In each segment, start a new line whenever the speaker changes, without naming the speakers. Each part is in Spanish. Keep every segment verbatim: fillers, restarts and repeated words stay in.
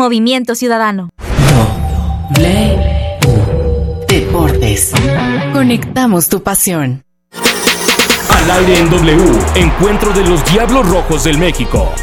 Movimiento Ciudadano.
W Deportes. Conectamos tu pasión.
Al aire en W, encuentro de los Diablos Rojos del México.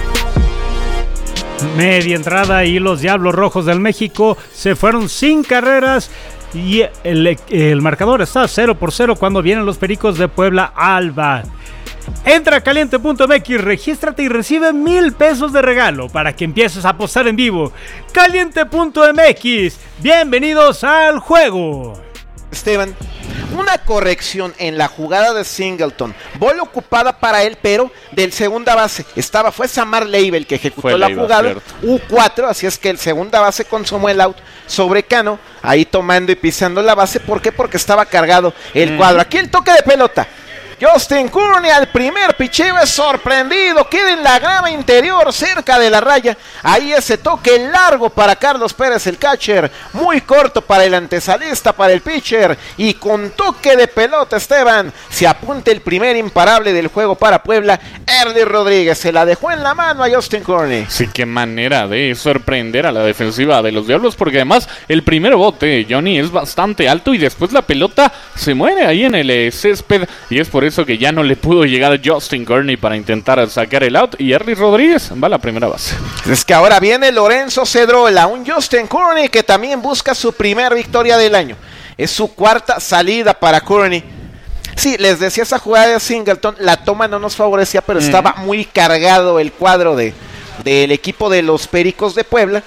Media entrada y los Diablos Rojos del México se fueron sin carreras y el, el marcador está cero por cero cuando vienen los Pericos de Puebla al bat. Entra a caliente punto m x, regístrate y recibe mil pesos de regalo para que empieces a apostar en vivo. caliente punto m x, bienvenidos al juego.
Esteban, una corrección en la jugada de Singleton, bola ocupada para él, pero del segunda base, estaba, fue Samar Leiva el que ejecutó fue la Leiva, jugada, cierto. U cuatro, así es que el segunda base consumó el out sobre Cano, ahí tomando y pisando la base. ¿Por qué? Porque estaba cargado el mm. cuadro. Aquí el toque de pelota, Justin Courtney al primer picheo es sorprendido, queda en la grama interior cerca de la raya, ahí ese toque largo para Carlos Pérez el catcher, muy corto para el antesalista, para el pitcher, y con toque de pelota, Esteban, se apunta el primer imparable del juego para Puebla. Erly Rodríguez se la dejó en la mano a Justin Courtney.
Sí, qué manera de sorprender a la defensiva de los Diablos, porque además el primer bote, Johnny, es bastante alto y después la pelota se muere ahí en el eh, césped, y es por eso que ya no le pudo llegar a Justin Courtney para intentar sacar el out, y Erly Rodríguez va a la primera base.
Es que ahora viene Lorenzo Cedrola, un Justin Courtney que también busca su primera victoria del año, es su cuarta salida para Courtney. Sí, les decía, esa jugada de Singleton, la toma no nos favorecía, pero mm. estaba muy cargado el cuadro de del equipo de los Pericos de Puebla,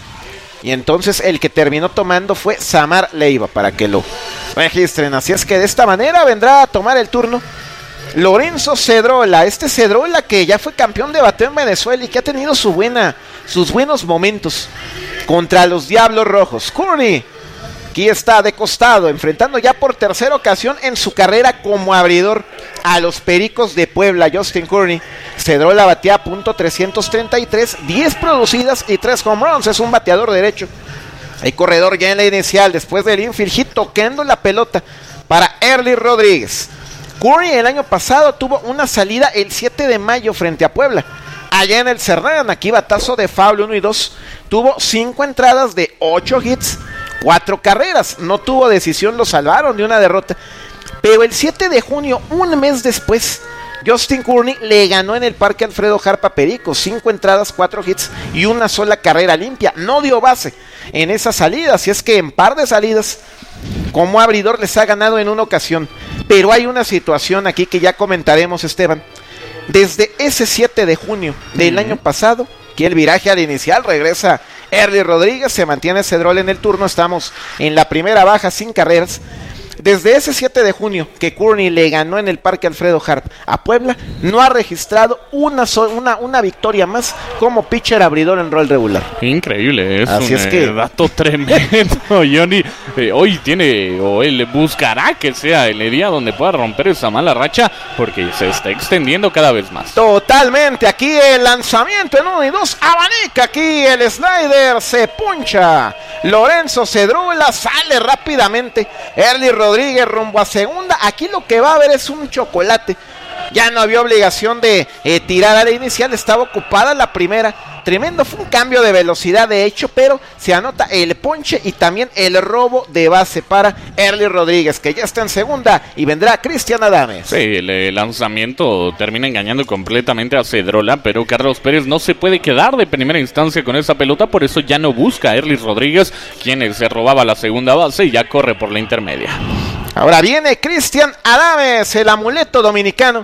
y entonces el que terminó tomando fue Samar Leiva, para que lo registren. Así es que de esta manera vendrá a tomar el turno Lorenzo Cedrola, este Cedrola que ya fue campeón de bateo en Venezuela y que ha tenido su buena, sus buenos momentos contra los Diablos Rojos. Courtney, aquí está de costado, enfrentando ya por tercera ocasión en su carrera como abridor a los Pericos de Puebla. Justin Courtney, Cedrola batea a punto trescientos treinta y tres, diez producidas y tres home runs, es un bateador derecho. Hay corredor ya en la inicial, después del infield hit, tocando la pelota para Erly Rodríguez. Courtney el año pasado tuvo una salida el siete de mayo frente a Puebla, allá en el Cerdán, aquí batazo de foul uno y dos, tuvo cinco entradas de ocho hits, cuatro carreras, no tuvo decisión, lo salvaron de una derrota, pero el siete de junio, un mes después, Justin Courtney le ganó en el Parque Alfredo Harp a Pericos, cinco entradas, cuatro hits y una sola carrera limpia, no dio base en esa salida, así es que en par de salidas como abridor les ha ganado en una ocasión. Pero hay una situación aquí que ya comentaremos, Esteban. Desde ese siete de junio del uh-huh. año pasado, que el viraje al inicial, regresa Erly Rodríguez, se mantiene Cedrola en el turno, estamos en la primera baja sin carreras. Desde ese siete de junio que Courtney le ganó en el Parque Alfredo Harp a Puebla, no ha registrado una, so- una, una victoria más como pitcher abridor en rol regular.
Increíble, es
Así
un
es que...
eh, dato tremendo. Johnny eh, hoy tiene, o él buscará que sea el día donde pueda romper esa mala racha, porque se está extendiendo cada vez más.
Totalmente, aquí el lanzamiento en uno y dos, abanica aquí el slider, se puncha. Lorenzo Cedrola sale rápidamente, Erly Rodríguez Rodríguez rumbo a segunda. Aquí lo que va a haber es un chocolate. Ya no había obligación de eh, tirar a la inicial, estaba ocupada la primera. Tremendo, fue un cambio de velocidad de hecho, pero se anota el ponche y también el robo de base para Erly Rodríguez, que ya está en segunda, y vendrá Cristian Adames.
Sí, el, el lanzamiento termina engañando completamente a Cedrola, pero Carlos Pérez no se puede quedar de primera instancia con esa pelota, por eso ya no busca a Erly Rodríguez, quien se robaba la segunda base y ya corre por la intermedia.
Ahora viene Cristian Adames, el amuleto dominicano.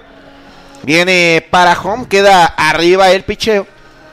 Viene para home, queda arriba el picheo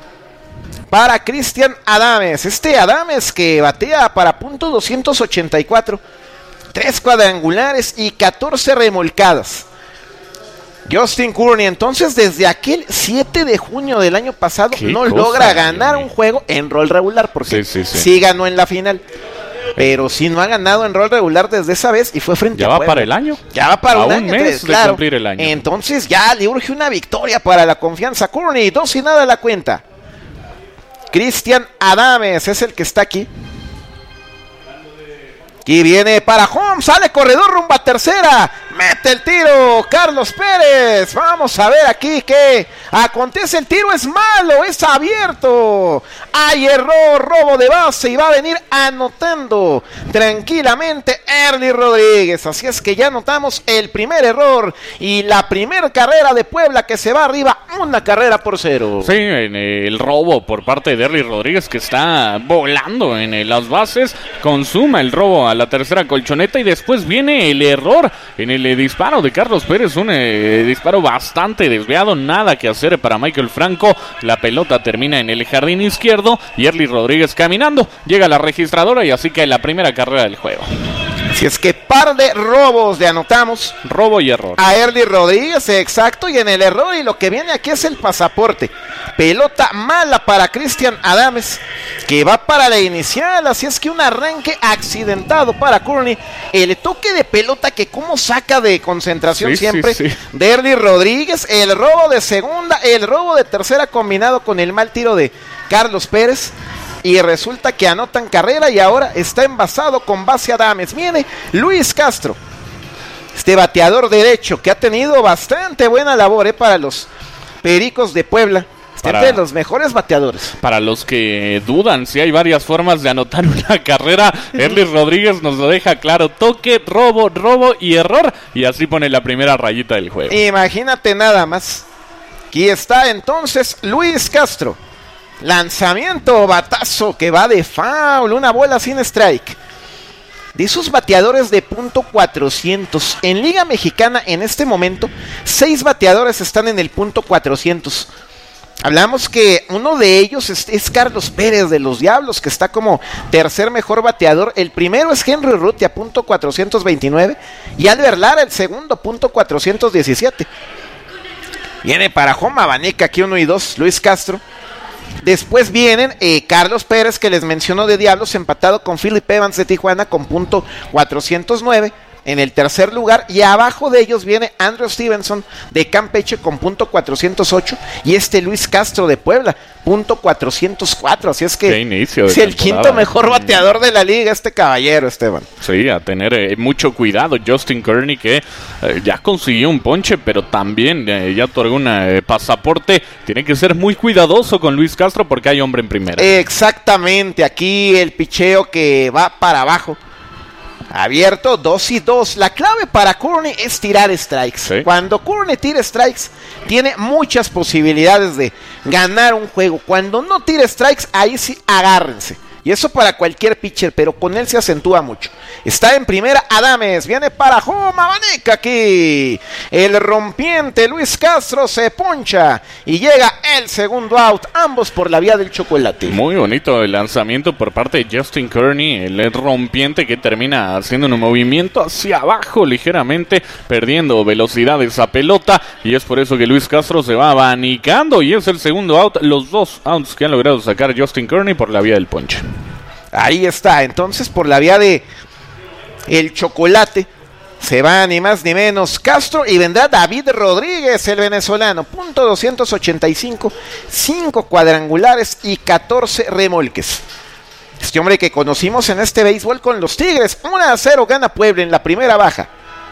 para Cristian Adames. Este Adames que batea para punto doscientos ochenta y cuatro, tres cuadrangulares y catorce remolcadas. Justin Courtney, entonces desde aquel siete de junio del año pasado no cosa, logra ganar un juego en rol regular, porque sí, sí, sí. sí ganó en la final. Pero sí no ha ganado en rol regular desde esa vez y fue frente
ya
a
va
Puebla.
para el año.
Ya va para
a
un,
un
año,
mes
entonces,
de
claro,
cumplir el año.
Entonces ya le urge una victoria para la confianza. Courtney, dos y nada la cuenta. Cristian Adames es el que está aquí. Aquí viene para home, sale corredor rumbo a tercera, mete el tiro Carlos Pérez. Vamos a ver aquí qué acontece. El tiro es malo, es abierto. Hay error, robo de base y va a venir anotando tranquilamente Erly Rodríguez. Así es que ya notamos el primer error y la primera carrera de Puebla que se va arriba, una carrera por cero.
Sí, en el robo por parte de Erly Rodríguez, que está volando en las bases, consuma el robo a la tercera colchoneta y después viene el error en el eh, disparo de Carlos Pérez, un eh, disparo bastante desviado, nada que hacer para Michael Franco. La pelota termina en el jardín izquierdo y Erly Rodríguez caminando llega a la registradora y así cae la primera carrera del juego.
Si es que par de robos le anotamos.
Robo y error.
A Erly Rodríguez, exacto, y en el error, y lo que viene aquí es el pasaporte. Pelota mala para Cristian Adames, que va para la inicial, así es que un arranque accidentado para Kearney. El toque de pelota que como saca de concentración
sí,
siempre
sí, sí.
de Erly Rodríguez. El robo de segunda, el robo de tercera combinado con el mal tiro de Carlos Pérez. Y resulta que anotan carrera y ahora está envasado con base Adames. Viene Luis Castro, este bateador derecho que ha tenido bastante buena labor eh, para los Pericos de Puebla. Este
Para,
de los mejores bateadores.
Para los que dudan si hay varias formas de anotar una carrera, Erly Rodríguez nos lo deja claro. Toque, robo, robo y error. Y así pone la primera rayita del juego.
Imagínate nada más. Aquí está entonces Luis Castro. Lanzamiento, batazo que va de foul, una bola sin strike. De esos bateadores de punto cuatrocientos en Liga Mexicana en este momento, seis bateadores están en el punto cuatrocientos. Hablamos que uno de ellos es, es Carlos Pérez de los Diablos, que está como tercer mejor bateador. El primero es Henry Urrutia, punto cuatrocientos veintinueve, y Albert Lara, el segundo, punto cuatrocientos diecisiete. Viene para home, abanica aquí uno y dos, Luis Castro. Después vienen eh, Carlos Pérez, que les menciono de Diablos, empatado con Philip Evans de Tijuana con punto cuatrocientos nueve en el tercer lugar, y abajo de ellos viene Andrew Stevenson de Campeche con punto cuatrocientos ocho y este Luis Castro de Puebla, punto cuatrocientos cuatro, así es que
inicio
es el quinto mejor bateador de la liga este caballero, Esteban.
Sí, a tener eh, mucho cuidado Justin Kearney, que eh, ya consiguió un ponche, pero también eh, ya otorgó un eh, pasaporte. Tiene que ser muy cuidadoso con Luis Castro porque hay hombre en primera.
Exactamente, aquí el picheo que va para abajo. Abierto, dos y dos. La clave para Kearney es tirar strikes.
Sí.
Cuando Kearney tira strikes, tiene muchas posibilidades de ganar un juego. Cuando no tira strikes, ahí sí agárrense. Y eso para cualquier pitcher, pero con él se acentúa mucho. Está en primera Adames, viene para home, abanica aquí. El rompiente Luis Castro se poncha y llega el segundo out, ambos por la vía del chocolate.
Muy bonito el lanzamiento por parte de Justin Kearney, el rompiente que termina haciendo un movimiento hacia abajo ligeramente, perdiendo velocidad de esa pelota, y es por eso que Luis Castro se va abanicando y es el segundo out, los dos outs que han logrado sacar Justin Kearney por la vía del ponche.
Ahí está, entonces por la vía de el chocolate se va ni más ni menos Castro y vendrá David Rodríguez, el venezolano, punto doscientos ochenta y cinco, cinco cuadrangulares y catorce remolques. Este hombre que conocimos en este béisbol con los Tigres, uno a cero gana Puebla en la primera baja.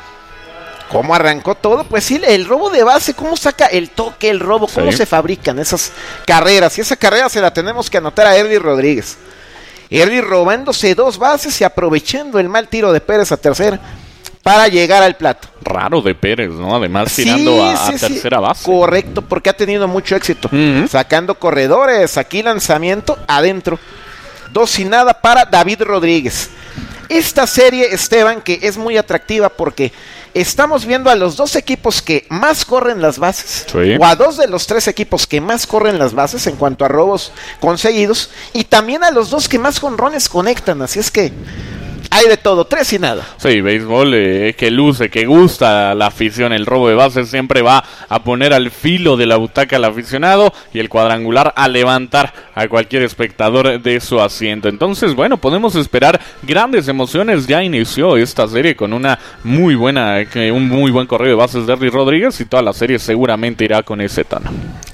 ¿Cómo arrancó todo? Pues sí, el robo de base, cómo saca el toque, el robo, cómo
sí.
se fabrican esas carreras, y esa carrera se la tenemos que anotar a Erly Rodríguez. Erly robándose dos bases y aprovechando el mal tiro de Pérez a tercera para llegar al plato.
Raro de Pérez, ¿no? Además
Sí,
tirando a,
sí,
a
sí.
tercera base.
Correcto, porque ha tenido mucho éxito.
Uh-huh.
Sacando corredores, aquí lanzamiento adentro. Dos y nada para David Rodríguez. Esta serie, Esteban, que es muy atractiva porque estamos viendo a los dos equipos que más corren las bases,
sí.
o a dos de los tres equipos que más corren las bases en cuanto a robos conseguidos, y también a los dos que más jonrones conectan, así es que hay de todo, tres y nada.
Sí, béisbol eh, que luce, que gusta a la afición. El robo de bases siempre va a poner al filo de la butaca al aficionado y el cuadrangular a levantar a cualquier espectador de su asiento. Entonces, bueno, podemos esperar grandes emociones. Ya inició esta serie con una muy buena, un muy buen correo de bases de Erly Rodríguez y toda la serie seguramente irá con ese tono.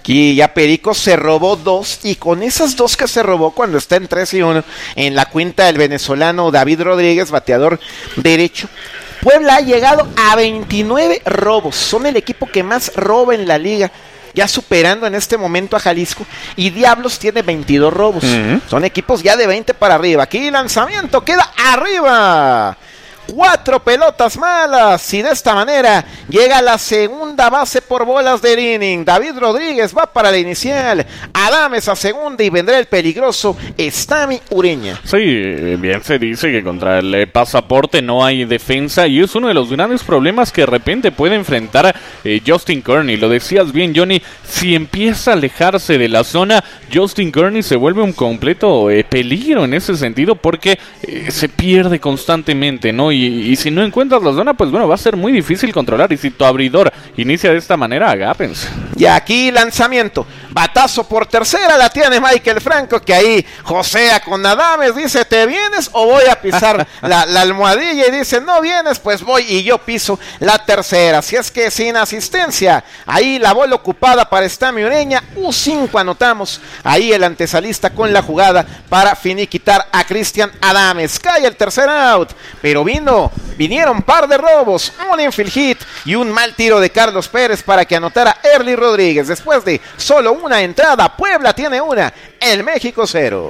Aquí ya Perico se robó dos, y con esas dos que se robó cuando está en tres y uno en la cuenta del venezolano David Rodríguez, bateador derecho, Puebla ha llegado a veintinueve robos. Son el equipo que más roba en la liga, ya superando en este momento a Jalisco, y Diablos tiene veintidós robos. Uh-huh. Son equipos ya de veinte para arriba. Aquí lanzamiento queda arriba. Cuatro pelotas malas, y de esta manera llega la segunda base por bolas del inning. David Rodríguez va para la inicial, Adames a segunda, y vendrá el peligroso Estami Ureña.
Sí, bien se dice que contra el pasaporte no hay defensa, y es uno de los grandes problemas que de repente puede enfrentar eh, Justin Kearney. Lo decías bien, Johnny, si empieza a alejarse de la zona, Justin Kearney se vuelve un completo eh, peligro en ese sentido, porque eh, se pierde constantemente, ¿no? Y, y si no encuentras la zona, pues bueno, va a ser muy difícil controlar. Y si tu abridor inicia de esta manera, agárrense.
Y aquí lanzamiento, batazo por tercera, la tiene Michael Franco, que ahí josea con Adames, dice, ¿te vienes o voy a pisar la, la almohadilla? Y dice, no vienes, pues voy y yo piso la tercera. Si es que sin asistencia, ahí la bola ocupada para Estami Ureña, U cinco anotamos, ahí el antesalista con la jugada para finiquitar a Cristian Adames. Cae el tercer out, pero vino vinieron par de robos, un infield hit y un mal tiro de Carlos Pérez para que anotara Erly Rodríguez. Después de solo una entrada, Puebla tiene una, el México cero.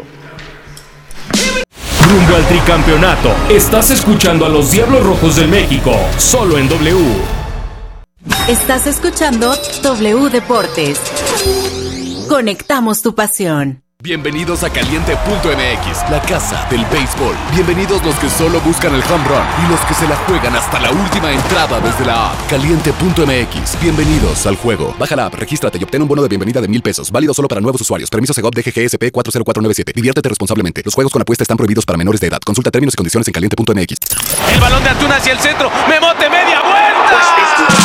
Rumbo al tricampeonato. Estás escuchando a los Diablos Rojos del México, solo en W.
Estás escuchando W Deportes. Conectamos tu pasión.
Bienvenidos a Caliente punto M X, la casa del béisbol. Bienvenidos los que solo buscan el home run y los que se la juegan hasta la última entrada desde la app. Caliente punto M X, bienvenidos al juego. Baja la app, regístrate y obtén un bono de bienvenida de mil pesos. Válido solo para nuevos usuarios. Permiso Segov D G G S P cuatro cero cuatro nueve siete. Diviértete responsablemente. Los juegos con apuesta están prohibidos para menores de edad. Consulta términos y condiciones en Caliente punto M X.
El balón de Antuna hacia el centro. Memote, media vuelta.